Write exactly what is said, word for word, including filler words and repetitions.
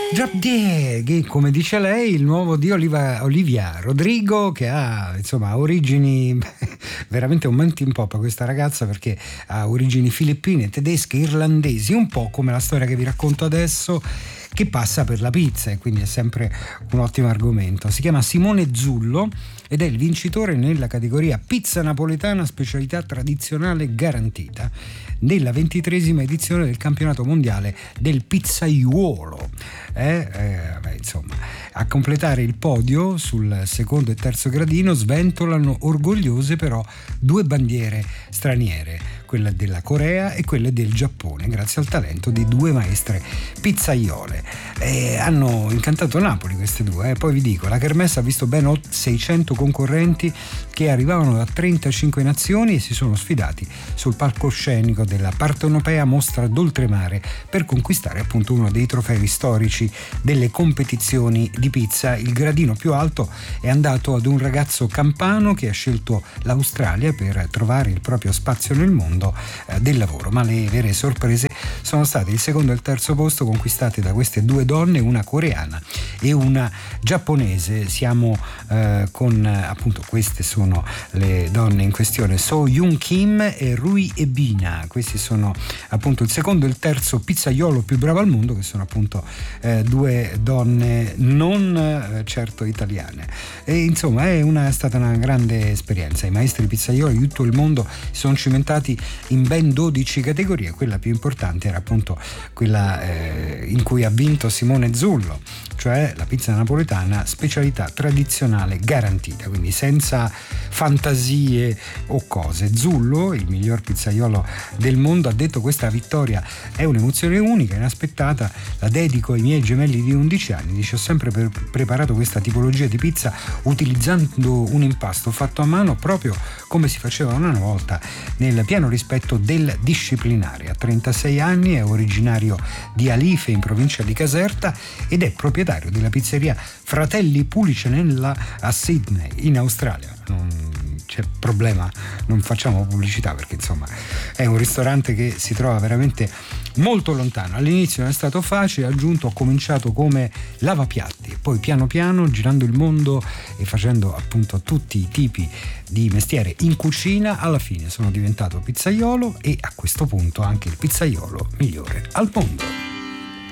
Drop D, che come dice lei, il nuovo di Oliva, Olivia Rodrigo, che ha insomma origini veramente un melting pot questa ragazza, perché ha origini filippine, tedesche, irlandesi, un po' come la storia che vi racconto adesso, che passa per la pizza, e quindi è sempre un ottimo argomento. Si chiama Simone Zullo ed è il vincitore nella categoria pizza napoletana specialità tradizionale garantita nella ventitresima edizione del campionato mondiale del pizzaiuolo. Eh, eh, beh, insomma, a completare il podio sul secondo e terzo gradino sventolano orgogliose però due bandiere straniere, quella della Corea e quella del Giappone, grazie al talento di due maestre pizzaiole. Eh, hanno incantato Napoli queste due. Eh. Poi vi dico, la kermesse ha visto ben seicento concorrenti che arrivavano da trentacinque nazioni e si sono sfidati sul palcoscenico della Partenopea Mostra d'Oltremare per conquistare appunto uno dei trofei storici delle competizioni di pizza. Il gradino più alto è andato ad un ragazzo campano che ha scelto l'Australia per trovare il proprio spazio nel mondo eh, del lavoro, ma le vere sorprese sono state il secondo e il terzo posto conquistate da queste due donne, una coreana e una giapponese. Siamo eh, con appunto, queste sono le donne in questione, So Yoon Kim e Rui Ebina. Questi sono appunto il secondo e il terzo pizzaiolo più bravo al mondo, che sono appunto eh, due donne non eh, certo italiane. E insomma è, una, è stata una grande esperienza. I maestri pizzaioli di tutto il mondo si sono cimentati in ben dodici categorie. Quella più importante era appunto quella eh, in cui ha vinto Simone Zullo, cioè la pizza napoletana specialità tradizionale garantita, quindi senza fantasie o cose. Zullo, il miglior pizzaiolo del mondo, ha detto: questa vittoria è un'emozione unica, inaspettata, la dedico ai miei gemelli di undici anni. Dice: ho sempre per- preparato questa tipologia di pizza utilizzando un impasto fatto a mano proprio come si faceva una volta, nel pieno rispetto del disciplinare. A trentasei anni è originario di Alife in provincia di Caserta ed è proprietario della pizzeria Fratelli Pulicenella a Sydney in Australia. Non c'è problema, non facciamo pubblicità perché insomma è un ristorante che si trova veramente molto lontano. All'inizio non è stato facile, ha aggiunto: ho cominciato come lavapiatti, poi piano piano girando il mondo e facendo appunto tutti i tipi di mestiere in cucina, alla fine sono diventato pizzaiolo e a questo punto anche il pizzaiolo migliore al mondo.